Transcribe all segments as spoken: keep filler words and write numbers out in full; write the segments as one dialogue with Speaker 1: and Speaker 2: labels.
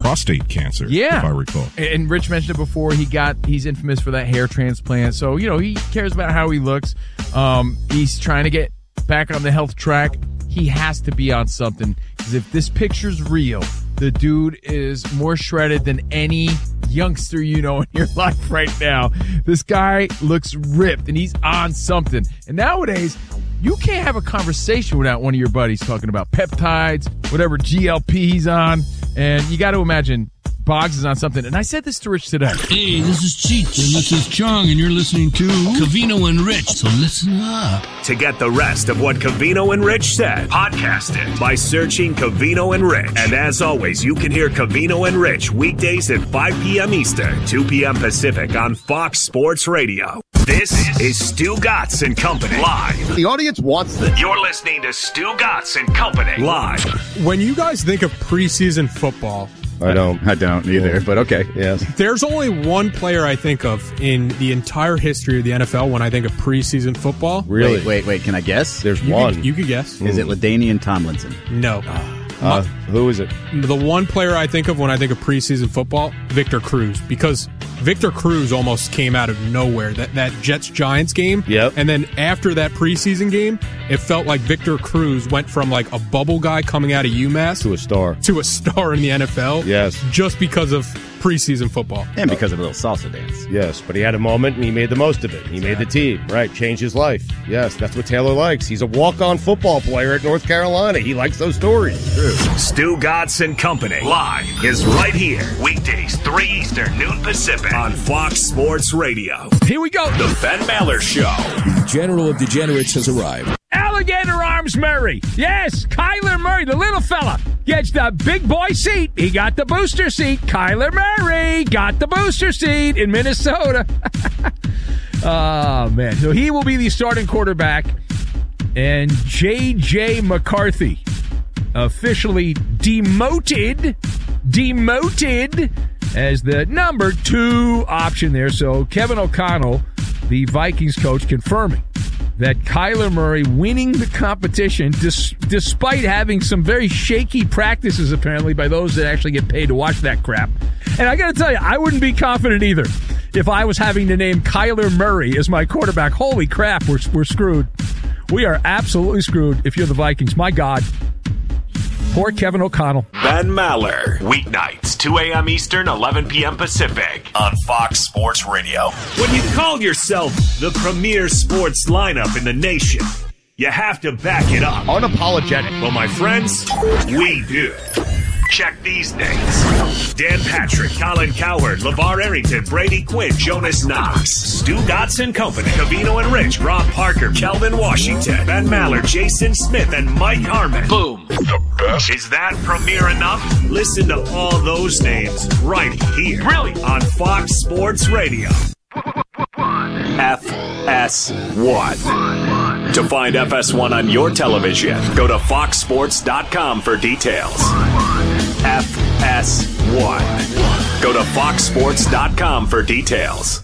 Speaker 1: prostate cancer,
Speaker 2: yeah.
Speaker 1: if I recall.
Speaker 2: And Rich mentioned it before. He got he's infamous for that hair transplant. So, you know, he cares about how he looks. Um, he's trying to get back on the health track. He has to be on something. Because if this picture's real, the dude is more shredded than any youngster you know in your life right now. This guy looks ripped, and he's on something. And nowadays, you can't have a conversation without one of your buddies talking about peptides, whatever G L P he's on. And you got to imagine Boggs is on something. And I said this to Rich today.
Speaker 3: Hey, this is Cheech, and this is Chong, and you're listening to Covino and Rich, so listen up.
Speaker 4: To get the rest of what Covino and Rich said, podcast it by searching Covino and Rich. And as always, you can hear Covino and Rich weekdays at five p.m. Eastern, two p.m. Pacific on Fox Sports Radio. This is Stu Gatz and Company live.
Speaker 5: The audience wants this.
Speaker 4: You're listening to Stu Gatz and Company live.
Speaker 6: When you guys think of preseason football,
Speaker 5: I don't.
Speaker 7: I don't either, yeah. But okay.
Speaker 5: Yes.
Speaker 6: There's only one player I think of in the entire history of the N F L when I think of preseason football.
Speaker 5: Really?
Speaker 7: Wait, wait, wait. Can I guess?
Speaker 5: There's
Speaker 6: you
Speaker 5: one.
Speaker 6: Could, you could guess.
Speaker 7: Is it LaDainian Tomlinson?
Speaker 6: No.
Speaker 5: Uh, who is it?
Speaker 6: The one player I think of when I think of preseason football, Victor Cruz, because Victor Cruz almost came out of nowhere. That that Jets-Giants game.
Speaker 5: Yep.
Speaker 6: And then after that preseason game, it felt like Victor Cruz went from like a bubble guy coming out of UMass
Speaker 5: To a star.
Speaker 6: to a star in the N F L.
Speaker 5: Yes.
Speaker 6: Just because of preseason football.
Speaker 7: And because of a little salsa dance.
Speaker 5: Yes, but he had a moment and he made the most of it. He made the team, right? Changed his life. Yes, that's what Taylor likes. He's a walk-on football player at North Carolina. He likes those stories. True.
Speaker 4: Stu Gatz and Company live is right here. Weekdays, three Eastern, noon Pacific on Fox Sports Radio.
Speaker 2: Here we go.
Speaker 4: The Ben Maller Show.
Speaker 8: The General of Degenerates has arrived.
Speaker 2: Alligator Arms Murray. Yes, Kyler Murray, the little fella, gets the big boy seat. He got the booster seat. Kyler Murray got the booster seat in Minnesota. Oh, man. So he will be the starting quarterback. And J J McCarthy officially demoted, demoted as the number two option there. So Kevin O'Connell, the Vikings coach, confirming that Kyler Murray winning the competition dis- despite having some very shaky practices, apparently, by those that actually get paid to watch that crap. And I got to tell you, I wouldn't be confident either if I was having to name Kyler Murray as my quarterback. Holy crap, we're, we're screwed. We are absolutely screwed if you're the Vikings. My God. Poor Kevin O'Connell.
Speaker 4: Ben Maller. Weeknights, two a.m. Eastern, eleven p.m. Pacific on Fox Sports Radio. When you call yourself the premier sports lineup in the nation, you have to back it up.
Speaker 5: Unapologetic.
Speaker 4: Well, my friends, we do. Check these names. Dan Patrick, Colin Cowherd, LeVar Arrington, Brady Quinn, Jonas Knox, Stu Gatz and Company, Covino and Rich, Rob Parker, Kelvin Washington, Ben Maller, Jason Smith, and Mike Harmon. Boom. The best. Is that premiere enough? Listen to all those names right here. Really? On Fox Sports Radio. F S one. To find F S one on your television, go to fox sports dot com for details. F S one. Go to fox sports dot com for details.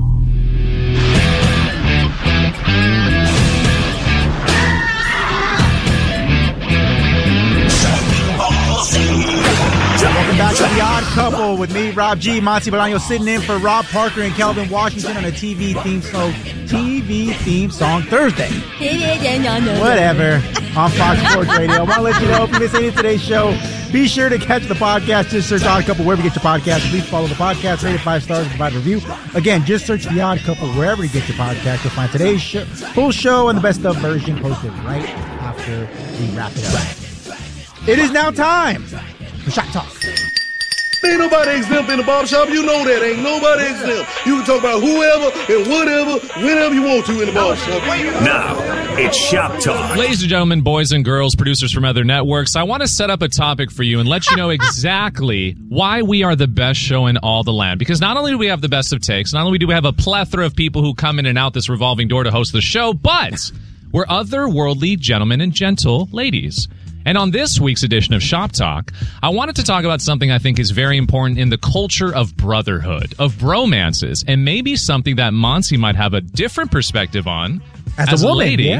Speaker 9: Welcome back to The Odd Couple with me, Rob G. Monty Bolaño, sitting in for Rob Parker and Kelvin Washington on a T V theme song, T V theme song Thursday. Whatever. On Fox Sports Radio. I want to let you know, if you missed any of today's show, be sure to catch the podcast. Just search Odd Couple wherever you get your podcast. Please follow the podcast, rate it five stars, and provide a review. Again, just search The Odd Couple wherever you get your podcast. You'll find today's show, full show and the best of version posted right after we wrap it up. It is now time for Shot Talk.
Speaker 10: Ain't nobody exempt in the barbershop. You know that. Ain't nobody exempt. You can talk about whoever and whatever, whenever you want to in the barbershop.
Speaker 4: Now, it's Shop Talk.
Speaker 11: Ladies and gentlemen, boys and girls, producers from other networks, I want to set up a topic for you and let you know exactly why we are the best show in all the land. Because not only do we have the best of takes, not only do we have a plethora of people who come in and out this revolving door to host the show, but we're otherworldly gentlemen and gentle ladies. And on this week's edition of Shop Talk, I wanted to talk about something I think is very important in the culture of brotherhood, of bromances, and maybe something that Monty might have a different perspective on
Speaker 9: as,
Speaker 11: as
Speaker 9: a
Speaker 11: a
Speaker 9: woman,
Speaker 11: lady.
Speaker 9: yeah.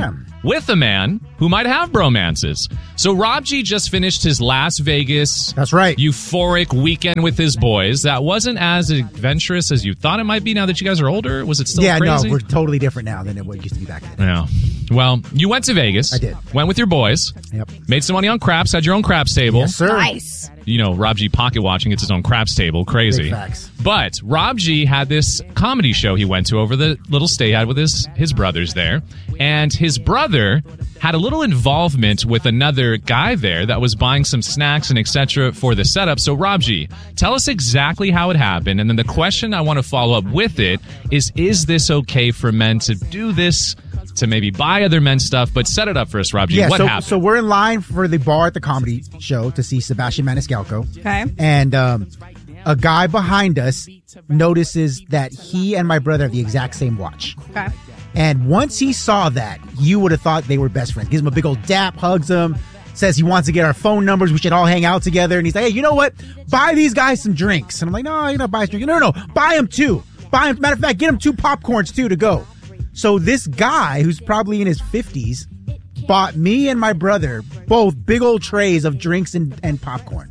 Speaker 11: with a man who might have bromances. So Rob G just finished his Las Vegas
Speaker 9: That's right.
Speaker 11: euphoric weekend with his boys. That wasn't as adventurous as you thought it might be now that you guys are older. Was it still
Speaker 9: yeah,
Speaker 11: crazy?
Speaker 9: no, we're totally different now than it used to be back then.
Speaker 11: Yeah. Well, you went to Vegas.
Speaker 9: I did.
Speaker 11: Went with your boys.
Speaker 9: Yep.
Speaker 11: Made some money on craps. Had your own craps table.
Speaker 9: Yes, sir.
Speaker 1: Nice.
Speaker 11: You know, Rob G pocket watching gets his own craps table. Crazy.
Speaker 9: Big facts.
Speaker 11: But Rob G had this comedy show he went to over the little stay he had with his, his brothers there. And his brother had a little involvement with another guy there that was buying some snacks and et cetera for the setup. So, Rob G, tell us exactly how it happened. And then the question I want to follow up with it is, is this okay for men to do this, to maybe buy other men's stuff? But set it up for us, Rob G.
Speaker 9: Yeah,
Speaker 11: what
Speaker 9: so,
Speaker 11: happened?
Speaker 9: so we're in line for the bar at the comedy show to see Sebastian Maniscalco.
Speaker 1: Okay.
Speaker 9: And um, a guy behind us notices that he and my brother have the exact same watch.
Speaker 1: Okay.
Speaker 9: And once he saw that, you would have thought they were best friends. Gives him a big old dap, hugs him, says he wants to get our phone numbers. We should all hang out together. And he's like, hey, you know what? Buy these guys some drinks. And I'm like, no, you're not buying drinks. No, no, no. Buy them two. Buy them. Matter of fact, get them two popcorns too to go. So this guy, who's probably in his fifties, bought me and my brother both big old trays of drinks and, and popcorn.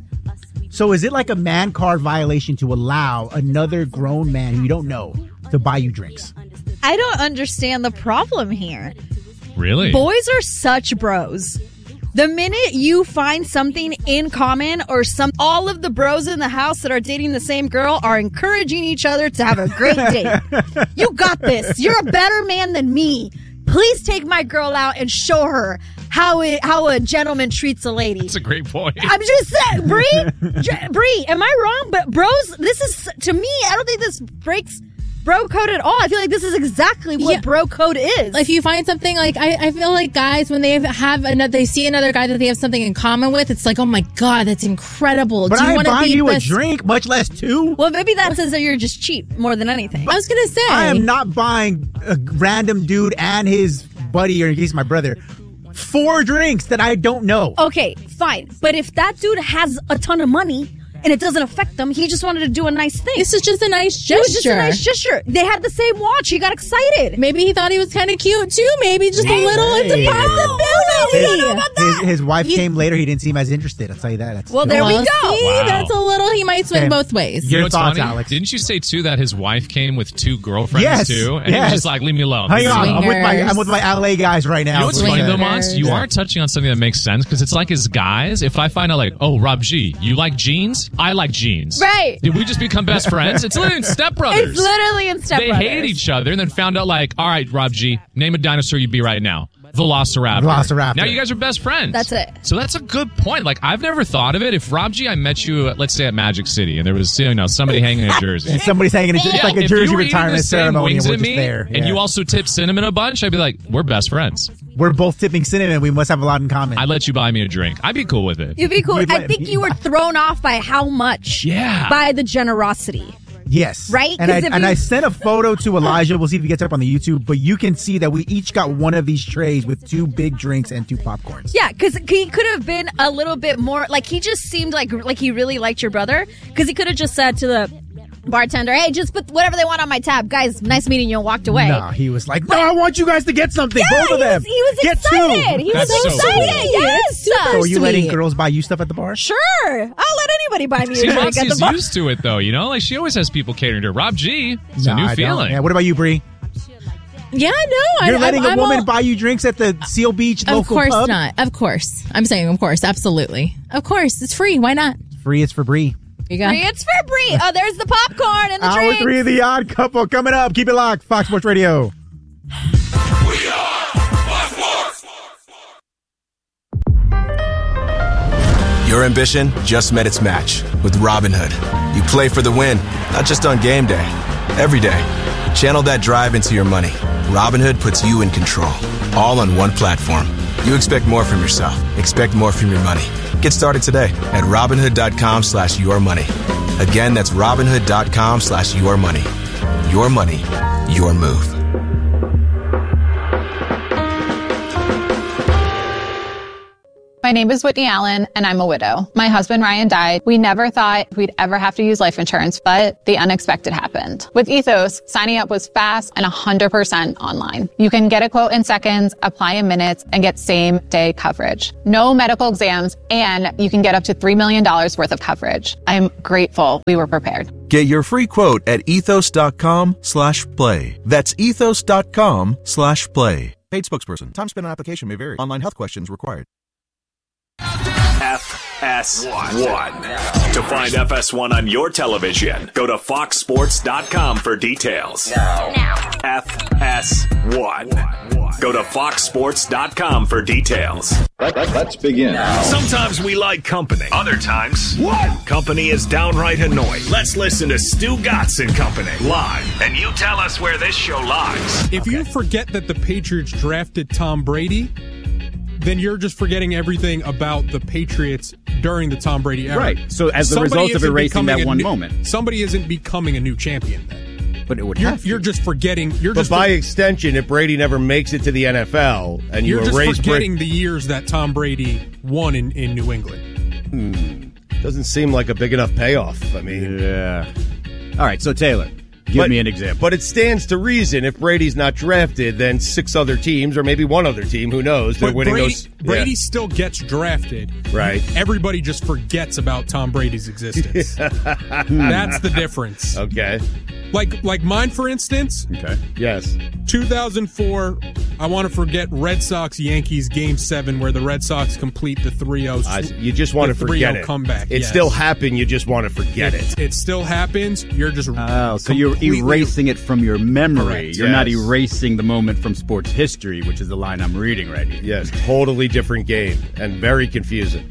Speaker 9: So is it like a man card violation to allow another grown man who you don't know to buy you drinks?
Speaker 1: I don't understand the problem here.
Speaker 11: Really?
Speaker 1: Boys are such bros. The minute you find something in common or some, all of the bros in the house that are dating the same girl are encouraging each other to have a great date. You got this. You're a better man than me. Please take my girl out and show her how it, how a gentleman treats a lady.
Speaker 11: That's a great point.
Speaker 1: I'm just saying, Bree, J- Bree, am I wrong? But bros, this is, to me, I don't think this breaks bro code at all. I feel like this is exactly what
Speaker 12: Yeah.
Speaker 1: bro code is.
Speaker 12: If you find something like, I, I feel like guys, when they have another, they see another guy that they have something in common with, it's like, oh my God, that's incredible.
Speaker 9: But
Speaker 12: Do you
Speaker 9: I ain't
Speaker 12: want to
Speaker 9: buying
Speaker 12: be
Speaker 9: you
Speaker 12: this?
Speaker 9: a drink, much less two.
Speaker 1: Well, maybe that says that you're just cheap more than anything.
Speaker 12: I was going to say.
Speaker 9: I am not buying a random dude and his buddy, or in case my brother, four drinks that I don't know.
Speaker 1: Okay, fine. But if that dude has a ton of money and it doesn't affect them, he just wanted to do a nice thing.
Speaker 12: This is just a nice
Speaker 1: It
Speaker 12: gesture.
Speaker 1: was just a nice gesture. They had the same watch. He got excited.
Speaker 12: Maybe he thought he was kind of cute too. Maybe just a little. It's
Speaker 9: Hey.
Speaker 12: a possibility.
Speaker 1: We don't know about that.
Speaker 9: His, his wife
Speaker 12: You-
Speaker 9: came later. He didn't seem as interested. I'll tell you that. That's
Speaker 1: Well, there we
Speaker 12: Well,
Speaker 1: go.
Speaker 12: see,
Speaker 11: Wow.
Speaker 12: that's a little. He might swing
Speaker 9: Okay.
Speaker 12: both ways.
Speaker 9: Your
Speaker 11: You know what's
Speaker 9: thoughts,
Speaker 11: funny?
Speaker 9: Alex?
Speaker 11: Didn't you say too that his wife came with two girlfriends
Speaker 9: Yes,
Speaker 11: too? And he
Speaker 9: yes.
Speaker 11: was just like, leave me alone.
Speaker 9: Hang
Speaker 11: Leave me
Speaker 9: on,
Speaker 11: alone.
Speaker 9: I'm with my
Speaker 12: Swingers.
Speaker 9: I'm with my L A guys right now.
Speaker 11: You know what's funny though,
Speaker 12: Swingers.
Speaker 11: Mons? You
Speaker 9: Yeah.
Speaker 11: are touching on something that makes sense because it's like as guys, if I find out like, oh, Rob G, you like jeans? I like jeans.
Speaker 1: Right.
Speaker 11: Did we just become best friends? It's literally in Step Brothers.
Speaker 1: It's literally in Step
Speaker 11: They
Speaker 1: Brothers.
Speaker 11: hated each other and then found out like, all right, Rob G, name a dinosaur you'd be right now. Velociraptor.
Speaker 9: Velociraptor.
Speaker 11: Now you guys are best friends.
Speaker 1: That's it.
Speaker 11: So that's a good point. Like I've never thought of it. If Rob G, I met you, at, let's say at Magic City, and there was you know somebody hanging a jersey.
Speaker 9: And somebody's hanging a, it's
Speaker 11: Yeah,
Speaker 9: like a
Speaker 11: if
Speaker 9: jersey
Speaker 11: you were eating
Speaker 9: retirement
Speaker 11: the same
Speaker 9: ceremony, and
Speaker 11: wings
Speaker 9: we're
Speaker 11: at
Speaker 9: just
Speaker 11: me,
Speaker 9: there.
Speaker 11: and
Speaker 9: Yeah.
Speaker 11: you also tip cinnamon a bunch, I'd be like, we're best friends.
Speaker 9: We're both tipping cinnamon. We must have a lot in common.
Speaker 11: I'd let you buy me a drink. I'd be cool with it.
Speaker 1: You'd be cool.
Speaker 9: You'd
Speaker 1: I
Speaker 9: let
Speaker 1: think
Speaker 9: me
Speaker 1: you were thrown off by how much.
Speaker 11: Yeah.
Speaker 1: By the generosity.
Speaker 9: Yes.
Speaker 1: Right?
Speaker 9: And I
Speaker 1: 'Cause if
Speaker 9: and
Speaker 1: you-
Speaker 9: I sent a photo to Elijah. We'll see if he gets up on the YouTube. But you can see that we each got one of these trays with two big drinks and two popcorns.
Speaker 1: Yeah, because he could have been a little bit more, like he just seemed like like he really liked your brother. Because he could have just said to the bartender, hey, just put whatever they want on my tab. Guys, nice meeting you, and walked away.
Speaker 9: No, he was like, no, I want you guys to get something.
Speaker 1: Yeah,
Speaker 9: Both of
Speaker 1: he
Speaker 9: them.
Speaker 1: was, he was
Speaker 9: get
Speaker 1: excited.
Speaker 9: two.
Speaker 1: He was
Speaker 11: That's so
Speaker 1: excited.
Speaker 11: cool.
Speaker 1: Yes.
Speaker 9: So are you letting
Speaker 12: sweet.
Speaker 9: girls buy you stuff at the bar?
Speaker 1: Sure. I'll let anybody buy me a
Speaker 11: See,
Speaker 1: drink at the
Speaker 11: Moxie's
Speaker 1: bar.
Speaker 11: used to it though, you know? Like she always has people catering to her. Rob G, it's
Speaker 9: No,
Speaker 11: a new
Speaker 9: I don't.
Speaker 11: feeling.
Speaker 9: Yeah, what about you, Bree?
Speaker 12: Yeah, no.
Speaker 9: You're
Speaker 12: I,
Speaker 9: letting
Speaker 12: I,
Speaker 9: a
Speaker 12: I'm
Speaker 9: woman
Speaker 12: all,
Speaker 9: buy you drinks at the Seal Beach
Speaker 12: Of
Speaker 9: local
Speaker 12: course
Speaker 9: pub?
Speaker 12: not. Of course. I'm saying, of course, absolutely. Of course, it's free. Why not?
Speaker 9: Free is for Bree.
Speaker 12: You go.
Speaker 1: Bree, it's for Bree. Oh, there's the popcorn and the
Speaker 9: Hour
Speaker 1: drinks.
Speaker 9: three of The Odd Couple coming up. Keep it locked. Fox Sports Radio.
Speaker 13: Your ambition just met its match with Robinhood. You play for the win, not just on game day, every day. Channel that drive into your money. Robinhood puts you in control, all on one platform. You expect more from yourself. Expect more from your money. Get started today at Robinhood.com slash your money. Again, that's Robinhood.com slash your money. Your money, your move.
Speaker 14: My name is Whitney Allen, and I'm a widow. My husband, Ryan, died. We never thought we'd ever have to use life insurance, but the unexpected happened. With Ethos, signing up was fast and one hundred percent online. You can get a quote in seconds, apply in minutes, and get same-day coverage. No medical exams, and you can get up to three million dollars worth of coverage. I'm grateful we were prepared.
Speaker 15: Get your free quote at ethos.com slash play. That's ethos.com slash play. Paid spokesperson. Time spent on application may vary. Online health questions required.
Speaker 4: F S one. To find F S one on your television, go to fox sports dot com for details. Now. F S one. Go to fox sports dot com for details.
Speaker 16: Let, let, let's begin.
Speaker 4: Sometimes we like company. Other times, what? Company is downright annoying. Let's listen to Stu Gatz and Company live, and you tell us where this show lies.
Speaker 6: If okay. you forget that the Patriots drafted Tom Brady, then you're just forgetting everything about the Patriots during the Tom Brady era.
Speaker 7: Right. So as the
Speaker 6: somebody
Speaker 7: result of erasing that one
Speaker 6: new,
Speaker 7: moment.
Speaker 6: Somebody isn't becoming a new champion then.
Speaker 7: But it would
Speaker 6: you're,
Speaker 7: have to.
Speaker 6: You're just forgetting. You're
Speaker 5: but
Speaker 6: just
Speaker 5: by
Speaker 6: for,
Speaker 5: extension, if Brady never makes it to the N F L and you
Speaker 6: you're just
Speaker 5: erase
Speaker 6: forgetting
Speaker 5: Brady,
Speaker 6: the years that Tom Brady won in, in New England.
Speaker 5: Hmm. Doesn't seem like a big enough payoff. I mean,
Speaker 7: yeah. All right. So Taylor, give
Speaker 5: but,
Speaker 7: me an example.
Speaker 5: But it stands to reason if Brady's not drafted, then six other teams, or maybe one other team, who knows? They're
Speaker 6: but
Speaker 5: winning
Speaker 6: Brady,
Speaker 5: those.
Speaker 6: Brady
Speaker 5: Yeah.
Speaker 6: still gets drafted.
Speaker 5: Right.
Speaker 6: Everybody just forgets about Tom Brady's existence. That's the difference.
Speaker 5: Okay.
Speaker 6: Like like mine, for instance.
Speaker 5: Okay. Yes.
Speaker 6: two thousand four, I want to forget Red Sox-Yankees Game seven where the Red Sox complete the three oh.
Speaker 5: You just want to forget it.
Speaker 6: Comeback.
Speaker 5: It
Speaker 6: yes.
Speaker 5: still happened, you just want to forget
Speaker 6: it. It, it still happens, you're just
Speaker 7: Oh, so you're erasing it from your memory.
Speaker 5: Correct.
Speaker 7: You're
Speaker 5: Yes.
Speaker 7: not erasing the moment from sports history, which is the line I'm reading right here.
Speaker 5: Yes, totally different game and very confusing.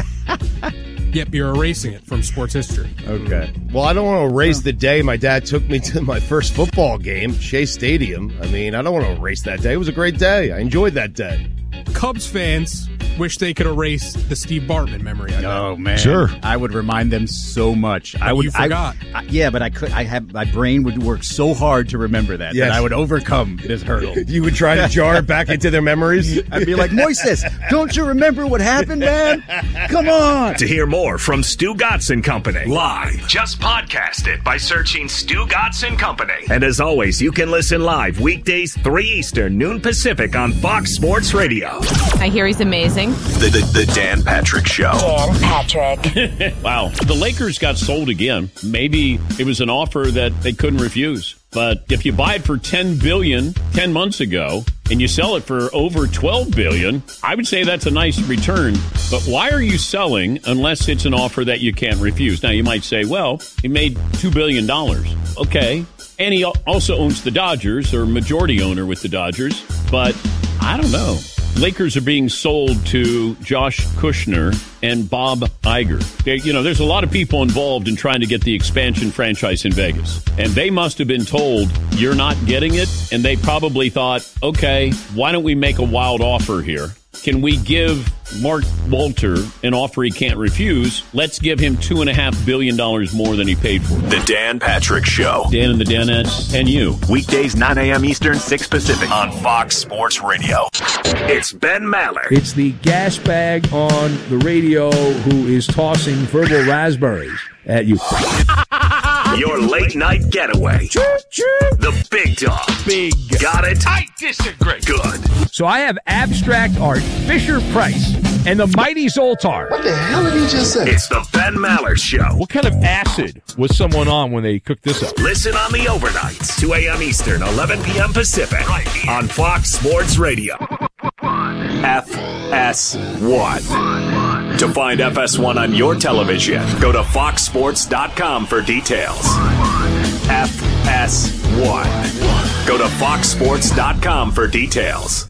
Speaker 6: Yep, you're erasing it from sports history.
Speaker 5: Okay. Well, I don't want to erase the day my dad took me to my first football game, Shea Stadium. I mean, I don't want to erase that day. It was a great day. I enjoyed that day.
Speaker 6: Cubs fans wish they could erase the Steve Bartman memory. I
Speaker 7: Oh
Speaker 6: bet.
Speaker 7: man,
Speaker 2: Sure.
Speaker 7: I would remind them so much.
Speaker 6: But
Speaker 7: I would.
Speaker 6: you forgot.
Speaker 7: I, I, yeah, but I could. I have my brain would work so hard to remember that
Speaker 5: Yes.
Speaker 7: that I would overcome this hurdle.
Speaker 5: You would try to jar it back into their memories?
Speaker 7: I'd be like, Moises, don't you remember what happened, man? Come on.
Speaker 4: To hear more from Stu Gatz and Company live, just podcast it by searching Stu Gatz and Company. And as always, you can listen live weekdays three Eastern, noon Pacific on Fox Sports Radio.
Speaker 17: I hear he's amazing.
Speaker 4: The, the, the Dan Patrick Show.
Speaker 17: Dan Patrick.
Speaker 18: Wow. The Lakers got sold again. Maybe it was an offer that they couldn't refuse. But if you buy it for ten billion dollars ten months ago and you sell it for over twelve billion dollars, I would say that's a nice return. But why are you selling unless it's an offer that you can't refuse? Now, you might say, well, he made two billion dollars. Okay. And he also owns the Dodgers, or majority owner with the Dodgers. But I don't know. Lakers are being sold to Josh Kushner and Bob Iger. They, you know, there's a lot of people involved in trying to get the expansion franchise in Vegas. And they must have been told, you're not getting it. And they probably thought, okay, why don't we make a wild offer here? Can we give Mark Walter an offer he can't refuse? Let's give him two and a half billion dollars more than he paid for.
Speaker 4: The Dan Patrick Show.
Speaker 18: Dan and the Danettes and you.
Speaker 4: Weekdays nine a.m. Eastern, six Pacific on Fox Sports Radio. It's Ben Maller.
Speaker 2: It's the gas bag on the radio who is tossing verbal raspberries at you.
Speaker 4: Your late night getaway. The big dog.
Speaker 2: Big.
Speaker 4: Got it?
Speaker 2: I disagree.
Speaker 4: Good.
Speaker 2: So I have abstract art, Fisher Price, and the mighty Zoltar.
Speaker 10: What the hell did he just say?
Speaker 4: It's the Ben Maller Show.
Speaker 2: What kind of acid was someone on when they cooked this up?
Speaker 4: Listen on the overnights, two a.m. Eastern, eleven p.m. Pacific, right here on Fox Sports Radio. F S one. To find F S one on your television, go to fox sports dot com for details. F S one. Go to fox sports dot com for details.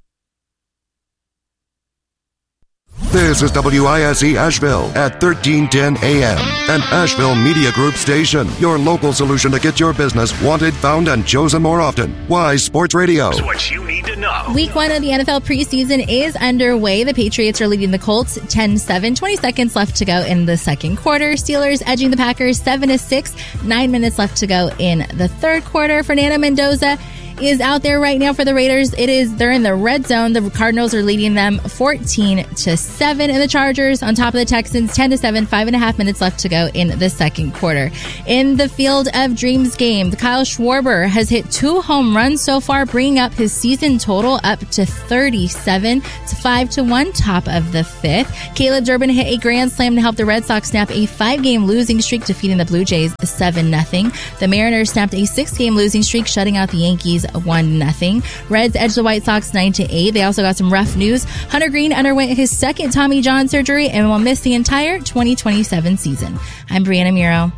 Speaker 19: This is W I S E Asheville at thirteen ten A M, an Asheville Media Group station. Your local solution to get your business wanted, found, and chosen more often. Why Sports Radio?
Speaker 4: It's what you need to know.
Speaker 12: Week one of the N F L preseason is underway. The Patriots are leading the Colts ten seven. twenty seconds left to go in the second quarter. Steelers edging the Packers seven to six. Nine minutes left to go in the third quarter. Fernando Mendoza is out there right now for the Raiders. It is, they're in the red zone. The Cardinals are leading them fourteen to seven, and the Chargers on top of the Texans ten to seven, five and a half minutes left to go in the second quarter. In the Field of Dreams game, Kyle Schwarber has hit two home runs so far, bringing up his season total up to thirty-seven. It's five to one, top of the fifth. Caleb Durbin hit a grand slam to help the Red Sox snap a five-game losing streak, defeating the Blue Jays seven nothing. The Mariners snapped a six-game losing streak, shutting out the Yankees one nothing. Reds edged the White Sox nine to eight. They also got some rough news. Hunter Green underwent his second Tommy John surgery and will miss the entire twenty twenty-seven season. I'm Brianna Muro.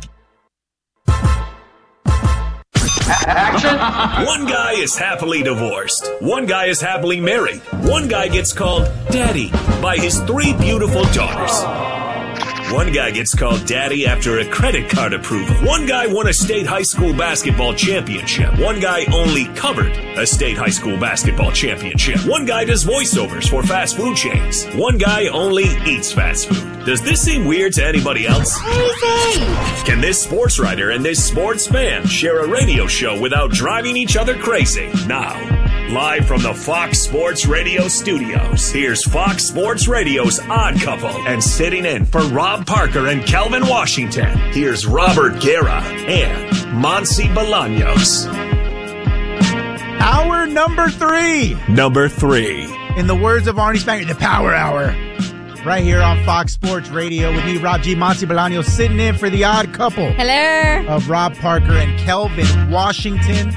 Speaker 4: Action. One guy is happily divorced. One guy is happily married. One guy gets called daddy by his three beautiful daughters. One guy gets called daddy after a credit card approval. One guy won a state high school basketball championship. One guy only covered a state high school basketball championship. One guy does voiceovers for fast food chains. One guy only eats fast food. Does this seem weird to anybody else? Can this sports writer and this sports fan share a radio show without driving each other crazy? Now, live from the Fox Sports Radio studios, here's Fox Sports Radio's Odd Couple. And sitting in for Rob Parker and Kelvin Washington, here's Robert Guerra and Monsi Bolaños.
Speaker 9: Hour number three.
Speaker 4: Number three.
Speaker 9: In the words of Arnie Spanier, the Power Hour. Right here on Fox Sports Radio with me, Rob G. Monsi Bolaños, sitting in for the Odd Couple.
Speaker 1: Hello.
Speaker 9: Of Rob Parker and Kelvin Washington.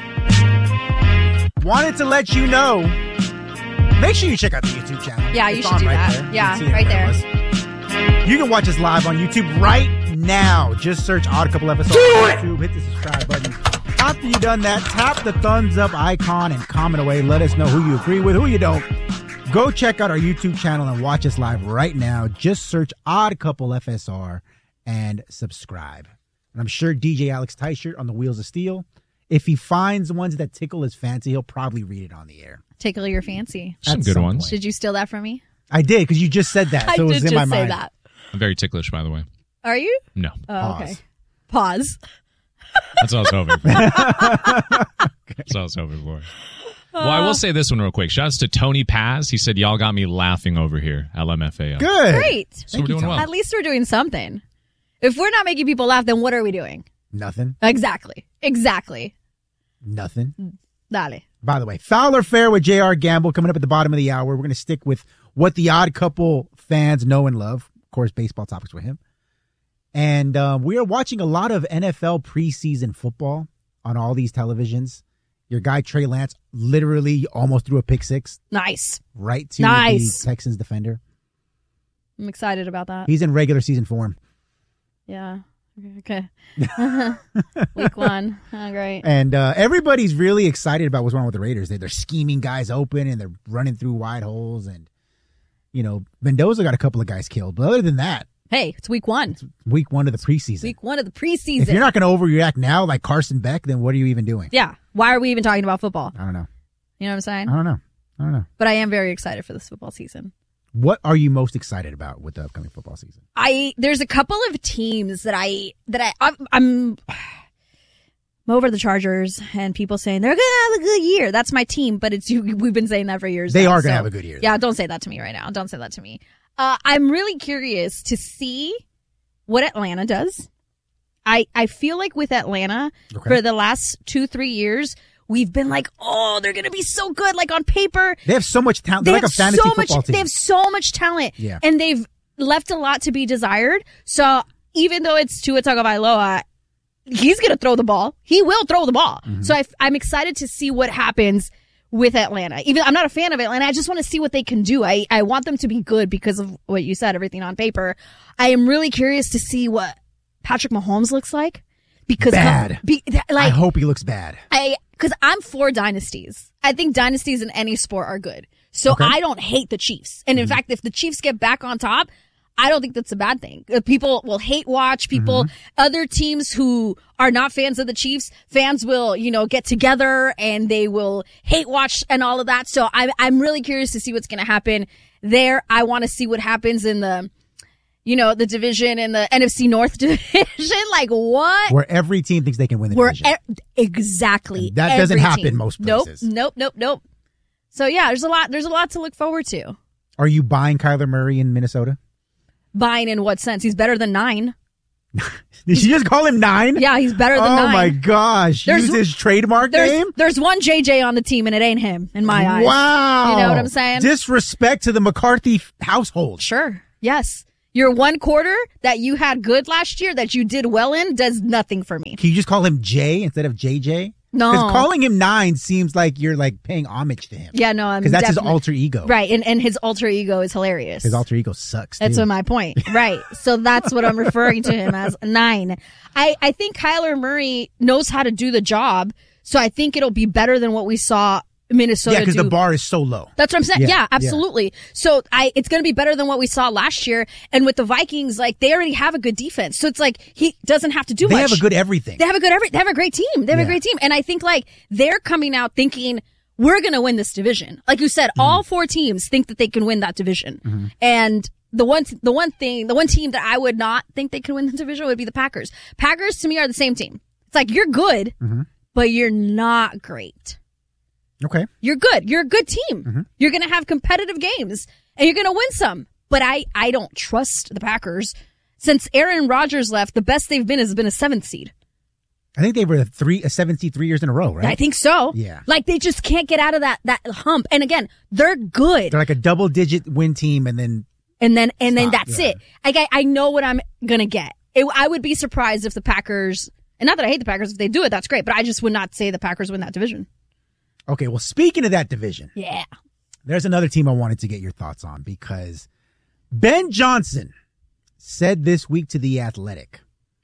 Speaker 9: Wanted to let you know, make sure you check out the YouTube channel.
Speaker 1: Yeah, you
Speaker 9: It's
Speaker 1: should
Speaker 9: on
Speaker 1: do
Speaker 9: right
Speaker 1: that.
Speaker 9: there. You
Speaker 1: Yeah,
Speaker 9: can see it
Speaker 1: right
Speaker 9: in front
Speaker 1: there.
Speaker 9: of us. You can watch us live on YouTube right now. Just search Odd Couple episodes on YouTube. Hit the subscribe button. After you've done that, tap the thumbs up icon and comment away. Let us know who you agree with, who you don't. Go check out our YouTube channel and watch us live right now. Just search Odd Couple F S R and subscribe. And I'm sure D J Alex Teichert on the Wheels of Steel, if he finds ones that tickle his fancy, he'll probably read it on the air.
Speaker 1: Tickle your fancy.
Speaker 11: Some
Speaker 9: At
Speaker 11: good
Speaker 9: some
Speaker 11: ones.
Speaker 9: point.
Speaker 1: Did you steal that from me?
Speaker 9: I did, because you just said that,
Speaker 1: I
Speaker 9: so it was
Speaker 1: did
Speaker 9: in my
Speaker 1: just say
Speaker 9: mind.
Speaker 1: that.
Speaker 11: I'm very ticklish, by the way.
Speaker 1: Are you?
Speaker 11: No.
Speaker 1: Oh,
Speaker 9: Pause.
Speaker 1: okay. Pause.
Speaker 11: That's what I was hoping for. That's what I was hoping for. Well, I will say this one real quick. Shouts to Tony Paz. He said, y'all got me laughing over here. L M F A O.
Speaker 9: Good.
Speaker 1: Great.
Speaker 11: So we're doing well.
Speaker 1: At least we're doing something. If we're not making people laugh, then what are we doing?
Speaker 9: Nothing.
Speaker 1: Exactly. Exactly.
Speaker 9: Nothing.
Speaker 1: Dale.
Speaker 9: By the way, Fowler Fair with J R. Gamble coming up at the bottom of the hour. We're going to stick with what the Odd Couple fans know and love. Of course, baseball topics with him. And um, we are watching a lot of N F L preseason football on all these televisions. Your guy, Trey Lance, literally almost threw a pick six.
Speaker 1: Nice.
Speaker 9: Right to
Speaker 1: Nice.
Speaker 9: the Texans defender.
Speaker 1: I'm excited about that.
Speaker 9: He's in regular season form.
Speaker 1: Yeah. Okay. Week one. Oh, great.
Speaker 9: And uh, everybody's really excited about what's wrong with the Raiders. They, they're scheming guys open and they're running through wide holes. And, you know, Mendoza got a couple of guys killed. But other than that,
Speaker 1: Hey, it's week one.
Speaker 9: week one of the preseason.
Speaker 1: Week one of the preseason.
Speaker 9: If you're not going to overreact now like Carson Beck, then what are you even doing?
Speaker 1: Yeah. Why are we even talking about football?
Speaker 9: I don't know.
Speaker 1: You know what I'm saying?
Speaker 9: I don't know. I don't know.
Speaker 1: But I am very excited for this football season.
Speaker 9: What are you most excited about with the upcoming football season?
Speaker 1: I there's a couple of teams that I that I I'm, I'm I'm over the Chargers and people saying they're gonna have a good year. That's my team, but it's you. We've been saying that for years.
Speaker 9: They
Speaker 1: now,
Speaker 9: are gonna
Speaker 1: so-
Speaker 9: have a good year.
Speaker 1: Yeah, don't say that to me right now. Don't say that to me. Uh, I'm really curious to see what Atlanta does. I I feel like with Atlanta
Speaker 9: Okay.
Speaker 1: for the last two three years. We've been like, oh, they're going to be so good. Like on paper,
Speaker 9: They have so much talent.
Speaker 1: they
Speaker 9: They're like
Speaker 1: have
Speaker 9: a fantasy
Speaker 1: so
Speaker 9: football
Speaker 1: much.
Speaker 9: team.
Speaker 1: They have so much talent,
Speaker 9: Yeah.
Speaker 1: and they've left a lot to be desired. So even though it's Tua Tagovailoa, he's going to throw the ball. He will throw the ball.
Speaker 9: Mm-hmm.
Speaker 1: So I, I'm excited to see what happens with Atlanta. Even I'm not a fan of Atlanta. I just want to see what they can do. I I want them to be good because of what you said. Everything on paper. I am really curious to see what Patrick Mahomes looks like because
Speaker 9: Bad.
Speaker 1: Be,
Speaker 9: I
Speaker 1: like
Speaker 9: hope he looks bad.
Speaker 1: I, cause I'm for dynasties. I think dynasties in any sport are good. So
Speaker 9: Okay.
Speaker 1: I don't hate the Chiefs. And in fact, if the Chiefs get back on top, I don't think that's a bad thing. Uh, People will hate watch. People, other teams who are not fans of the Chiefs, fans will, you know, get together and they will hate watch and all of that. So I'm, I'm really curious to see what's going to happen there. I want to see what happens in the, you know, the division in the N F C North division. Like, what?
Speaker 9: Where every team thinks they can win the
Speaker 1: Where
Speaker 9: division.
Speaker 1: e- exactly.
Speaker 9: And that
Speaker 1: every
Speaker 9: doesn't happen
Speaker 1: team.
Speaker 9: most
Speaker 1: Nope,
Speaker 9: places.
Speaker 1: nope, nope, nope. So, yeah, there's a lot There's a lot to look forward to.
Speaker 9: Are you buying Kyler Murray in Minnesota?
Speaker 1: Buying in what sense? He's better than nine.
Speaker 9: Did you just call him nine?
Speaker 1: Yeah, he's better than
Speaker 9: oh
Speaker 1: nine.
Speaker 9: Oh, my gosh.
Speaker 1: There's-
Speaker 9: Use his trademark
Speaker 1: There's,
Speaker 9: name?
Speaker 1: there's one J J on the team, and it ain't him, in my eyes.
Speaker 9: Wow.
Speaker 1: You know what I'm saying?
Speaker 9: Disrespect to the McCarthy f- household.
Speaker 1: Sure. Yes. Your one quarter that you had good last year that you did well in does nothing for me.
Speaker 9: Can you just call him Jay instead of J J?
Speaker 1: No.
Speaker 9: Because calling him nine seems like you're like paying homage to him.
Speaker 1: Yeah, no, I'm
Speaker 9: Because that's his
Speaker 1: definitely-
Speaker 9: alter ego.
Speaker 1: Right, and, and his alter ego is hilarious.
Speaker 9: His alter ego sucks.
Speaker 1: That's
Speaker 9: too.
Speaker 1: what my point. Right. So that's what I'm referring to him as, nine. I, I think Kyler Murray knows how to do the job, so I think it'll be better than what we saw Minnesota
Speaker 9: Yeah, because
Speaker 1: do.
Speaker 9: the bar is so low.
Speaker 1: That's what I'm saying.
Speaker 9: Yeah,
Speaker 1: Yeah,
Speaker 9: yeah.
Speaker 1: absolutely. So I, it's going to be better than what we saw last year. And with the Vikings, like they already have a good defense, so it's like he doesn't have to do
Speaker 9: They
Speaker 1: much.
Speaker 9: have a good everything.
Speaker 1: They have a good every. They have a great team. They have
Speaker 9: Yeah.
Speaker 1: a great team, and I think like they're coming out thinking we're going to win this division. Like you said, all four teams think that they can win that division,
Speaker 9: Mm-hmm.
Speaker 1: and. The one, the one thing, the one team that I would not think they could win the division would be the Packers. Packers to me are the same team. It's like you're good,
Speaker 9: Mm-hmm.
Speaker 1: but you're not great.
Speaker 9: Okay.
Speaker 1: You're good. You're a good team.
Speaker 9: Mm-hmm.
Speaker 1: You're going to have competitive games and you're going to win some. But I, I don't trust the Packers. Since Aaron Rodgers left, the best they've been has been a seventh seed.
Speaker 9: I think they were a three, a seven seed three years in a row, right?
Speaker 1: I think so.
Speaker 9: Yeah.
Speaker 1: Like they just can't get out of that, that hump. And again, they're good.
Speaker 9: They're like a double digit win team and then.
Speaker 1: And then, and then
Speaker 9: Stop,
Speaker 1: that's
Speaker 9: yeah.
Speaker 1: it. Like I, I know what I'm going to get. It, I would be surprised if the Packers, and not that I hate the Packers, if they do it, that's great. But I just would not say the Packers win that division.
Speaker 9: Okay, well, speaking of that division,
Speaker 1: Yeah.
Speaker 9: there's another team I wanted to get your thoughts on because Ben Johnson said this week to The Athletic,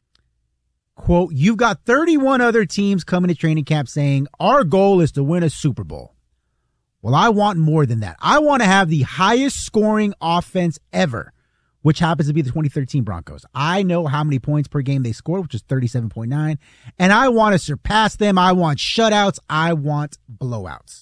Speaker 9: quote, "You've got thirty-one other teams coming to training camp saying our goal is to win a Super Bowl. Well, I want more than that. I want to have the highest scoring offense ever, which happens to be the twenty thirteen Broncos. I know how many points per game they scored, which is thirty-seven point nine, and I want to surpass them. I want shutouts. I want blowouts."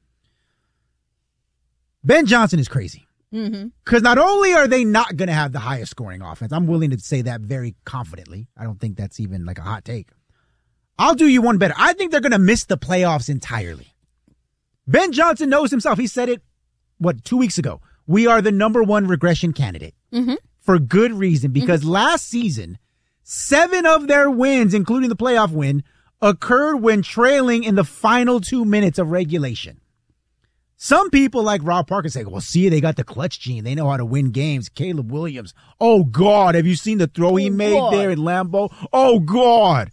Speaker 9: Ben Johnson is crazy.
Speaker 1: Mm-hmm.
Speaker 9: Because not only are they not going to have the highest scoring offense, I'm willing to say that very confidently. I don't think that's even like a hot take. I'll do you one better. I think they're going to miss the playoffs entirely. Ben Johnson knows himself. He said it, what, two weeks ago. We are the number one regression candidate.
Speaker 1: Mm-hmm.
Speaker 9: For good reason, because mm-hmm. last season, seven of their wins, including the playoff win, occurred when trailing in the final two minutes of regulation. Some people like Rob Parker say, well, see, they got the clutch gene. They know how to win games. Caleb Williams. Oh, God. Have you seen the throw he
Speaker 1: oh,
Speaker 9: made
Speaker 1: God.
Speaker 9: there at Lambeau? Oh, God.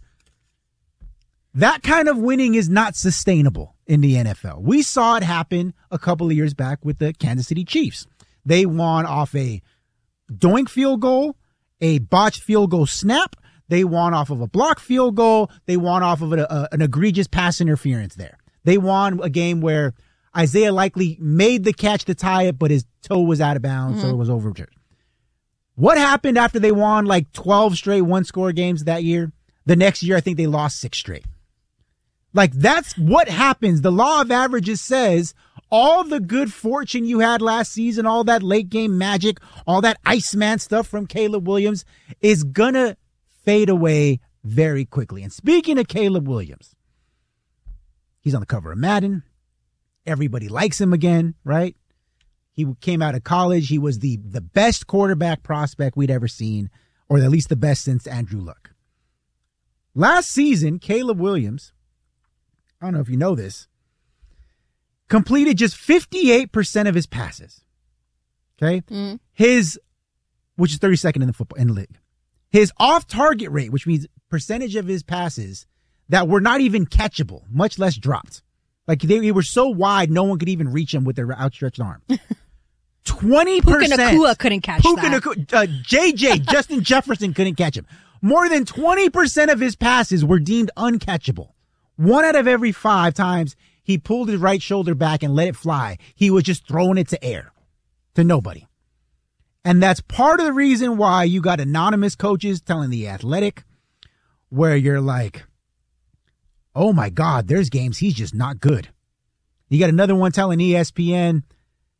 Speaker 9: That kind of winning is not sustainable in the N F L. We saw it happen a couple of years back with the Kansas City Chiefs. They won off a doink field goal, a botched field goal snap. They won off of a block field goal. They won off of a, a, an egregious pass interference there. They won a game where Isaiah Likely made the catch to tie it, but his toe was out of bounds, mm-hmm. so it was overturned. What happened after they won like twelve straight one-score games that year? The next year, I think they lost six straight. Like, that's what happens. The law of averages says all the good fortune you had last season, all that late game magic, all that Iceman stuff from Caleb Williams is gonna fade away very quickly. And speaking of Caleb Williams, he's on the cover of Madden. Everybody likes him again, right? He came out of college. He was the, the best quarterback prospect we'd ever seen, or at least the best since Andrew Luck. Last season, Caleb Williams, I don't know if you know this, completed just fifty-eight percent of his passes. Okay?
Speaker 1: Mm.
Speaker 9: His, which is thirty-second in the football in the league. His off-target rate, which means percentage of his passes that were not even catchable, much less dropped. Like they, they were so wide, no one could even reach him with their outstretched arm. twenty percent.
Speaker 1: Puka Nacua couldn't catch
Speaker 9: Puka
Speaker 1: that.
Speaker 9: Nacua, uh, J J, Justin Jefferson couldn't catch him. More than twenty percent of his passes were deemed uncatchable. One out of every five times he pulled his right shoulder back and let it fly, he was just throwing it to air, to nobody. And that's part of the reason why you got anonymous coaches telling The Athletic, where you're like, oh my God, there's games he's just not good. You got another one telling E S P N,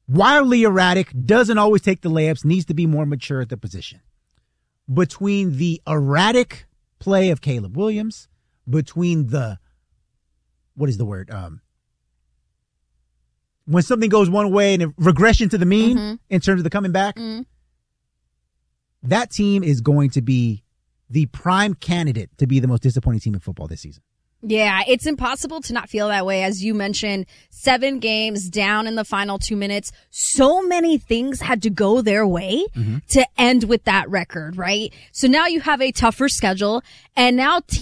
Speaker 9: wildly erratic, doesn't always take the layups, needs to be more mature at the position. Between the erratic play of Caleb Williams, between the, what is the word? Um, when something goes one way and a regression to the mean mm-hmm. in terms of the coming back, mm-hmm. that team is going to be the prime candidate to be the most disappointing team in football this season.
Speaker 1: Yeah, it's impossible to not feel that way. As you mentioned, seven games down in the final two minutes. So many things had to go their way mm-hmm. to end with that record, right? So now you have a tougher schedule, and now